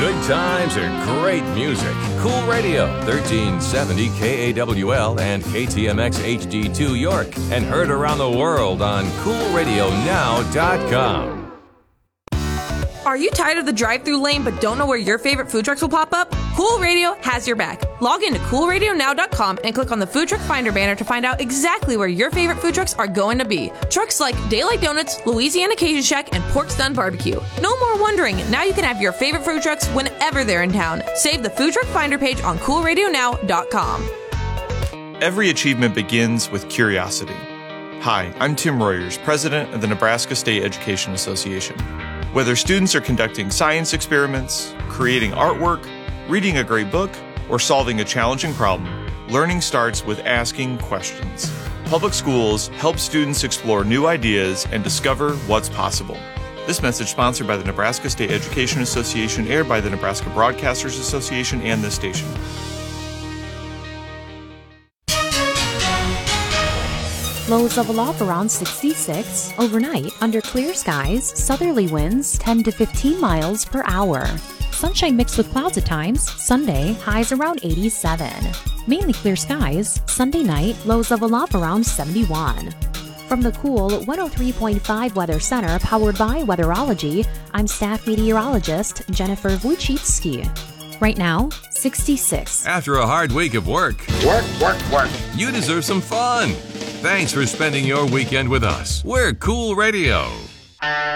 Good times or great music. Cool Radio, 1370 KAWL and KTMX HD2 York. And heard around the world on CoolRadioNow.com. Are you tired of the drive-thru lane but don't know where your favorite food trucks will pop up? Cool Radio has your back. Log into CoolRadioNow.com and click on the Food Truck Finder banner to find out exactly where your favorite food trucks are going to be. Trucks like Daylight Donuts, Louisiana Cajun Shack, and Pork Stun Barbecue. No more wondering. Now you can have your favorite food trucks whenever they're in town. Save the Food Truck Finder page on CoolRadioNow.com. Every achievement begins with curiosity. Hi, I'm Tim Royers, president of the Nebraska State Education Association. Whether students are conducting science experiments, creating artwork, reading a great book, or solving a challenging problem, learning starts with asking questions. Public schools help students explore new ideas and discover what's possible. This message sponsored by the Nebraska State Education Association, aired by the Nebraska Broadcasters Association and this station. Lows level off around 66. Overnight, under clear skies, southerly winds 10 to 15 miles per hour. Sunshine mixed with clouds at times. Sunday, highs around 87. Mainly clear skies. Sunday night, lows level off around 71. From the cool 103.5 Weather Center, powered by Weatherology, I'm staff meteorologist Jennifer Wojcicki. Right now, 66. After a hard week of work, you deserve some fun. Thanks for spending your weekend with us. We're Cool Radio.